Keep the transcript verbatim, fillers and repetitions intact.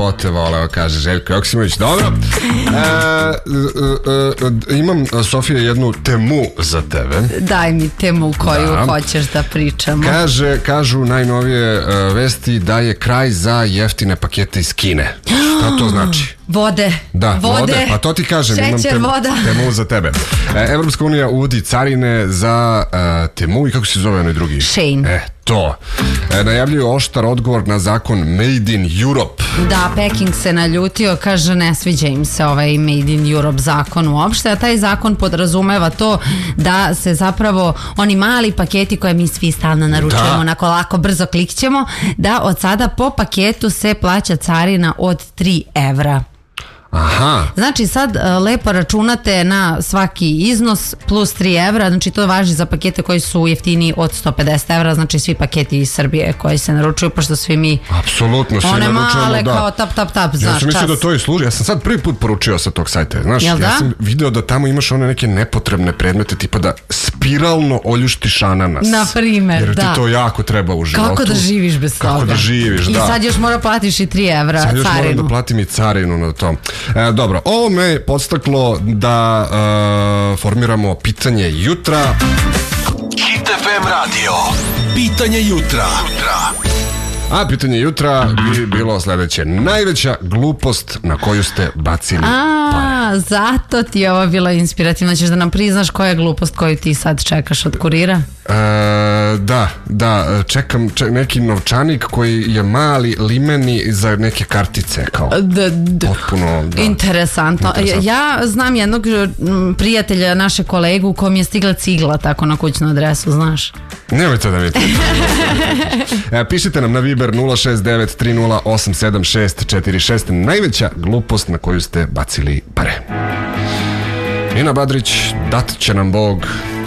to te voleo, kaže Željko Joksimović. Dobro. E, e, e, imam, Sofija, jednu temu za tebe. Daj mi temu koju da. hoćeš da pričamo. Kaže, kažu najnovije uh, vesti da je kraj za jeftine pakete iz Kine. Šta to znači? Vode. Da, vode. vode. Pa to ti kažem, Šećer, imam tem, voda. temu za tebe. E, Evropska unija uvodi carine za uh, temu i kako se zove onaj drugi? Shein. E, to. E, najavljuju oštar odgovor na zakon Made in Europe. Da, Peking se naljutio, kaže ne sviđa im se ovaj Made in Europe zakon uopšte, a taj zakon podrazumeva to da se zapravo oni mali paketi koje mi svi stalno naručujemo, da. onako lako brzo klikćemo, da od sada po paketu se plaća carina od tri evra. Aha. Znači sad lepo računate na svaki iznos plus tri evra, znači to važi za pakete koji su jeftiniji od sto pedeset evra, znači svi paketi iz Srbije koji se naručuju, pošto svi mi apsolutno svi one naručujemo, male da. kao tap tap tap, znaš, ja sam mislio čas. da to i služi, ja sam sad prvi put poručio sa tog sajta, znaš, Jel ja da? sam video da tamo imaš one neke nepotrebne predmete tipa da spiralno oljuštiš ananas. Na primer, jer da. Jer ti to jako treba u životu. Kako da živiš bez toga? Kako da živiš, da. I sad još mora platiš i tri evra sad još carinu. moram da platim i carinu na to. E, dobro, ovo me je podstaklo da uh, formiramo pitanje jutra. Hit ef em radio. Pitanje jutra. A pitanje jutra bi bilo sledeće. Najveća glupost na koju ste bacili A, pare. zato ti je ovo bilo inspirativno. Ćeš da nam priznaš koja je glupost koju ti sad čekaš od kurira? E, da, da, čekam ček, neki novčanik koji je mali, limeni za neke kartice kao. D, d, potpuno, da. Interesantno. Interesantno. Ja znam jednog prijatelja, naše kolegu, kom je stigla cigla tako na kućnu adresu, znaš. Nemojte da vidite. E, pišite nam na Viber nula šest devet tri nula osam sedam šest četiri šest. Najveća glupost na koju ste bacili pare. Ina Badrić, dat će nam Bog